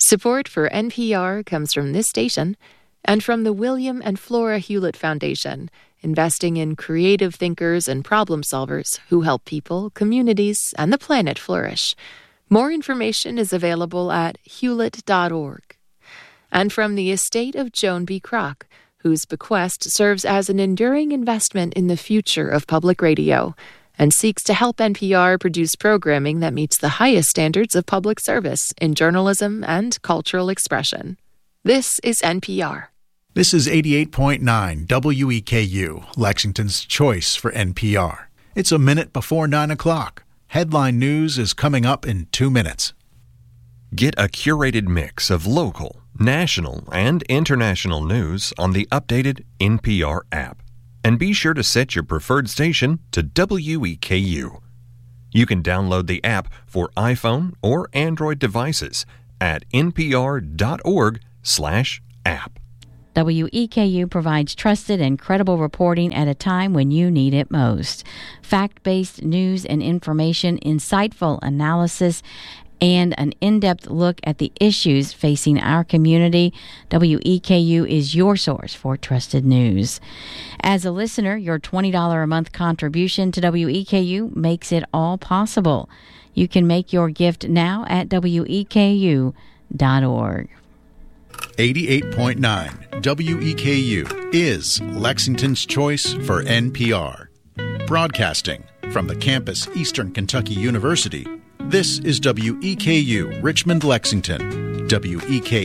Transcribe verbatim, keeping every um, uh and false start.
Support for N P R comes from this station and from the William and Flora Hewlett Foundation, investing in creative thinkers and problem solvers who help people, communities, and the planet flourish. More information is available at hewlett dot org. And from the estate of Joan B. Kroc, whose bequest serves as an enduring investment in the future of public radio and seeks to help N P R produce programming that meets the highest standards of public service in journalism and cultural expression. This is N P R. This is eighty-eight point nine W E K U, Lexington's choice for N P R. It's a minute before nine o'clock. Headline news is coming up in two minutes. Get a curated mix of local, national, and international news on the updated N P R app. And be sure to set your preferred station to W E K U. You can download the app for iPhone or Android devices at npr.org slash app. W E K U provides trusted and credible reporting at a time when you need it most. Fact-based news and information, insightful analysis, and an in-depth look at the issues facing our community. W E K U is your source for trusted news. As a listener, your twenty dollars a month contribution to W E K U makes it all possible. You can make your gift now at W E K U dot org. eighty-eight point nine W E K U is Lexington's choice for N P R. Broadcasting from the campus Eastern Kentucky University, this is W E K U Richmond Lexington, W E K